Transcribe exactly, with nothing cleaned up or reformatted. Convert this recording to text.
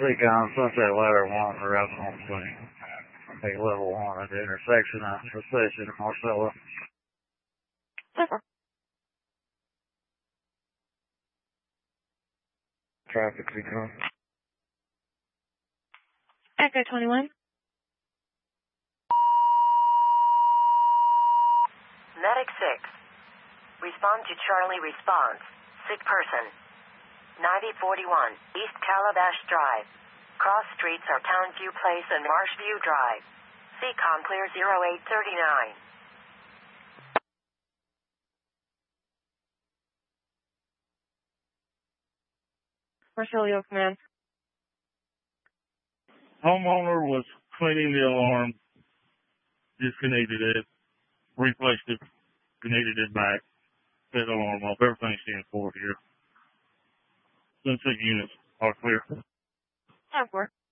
Seacom, Sunset Ladder one, around home plane. Take level one at the intersection of Recession and Marcella. Traffic Seacom. Echo twenty-one. Medic six. Respond to Charlie response. Sick person. ninety forty-one, East Calabash Drive. Cross streets are Townview Place and Marshview Drive. Seacom clear zero eight thirty-nine. Marcellio Command. Homeowner was cleaning the alarm, disconnected it, replaced it, connected it back, set the alarm off. Everything's ten four here. Sunset units are clear. ten four.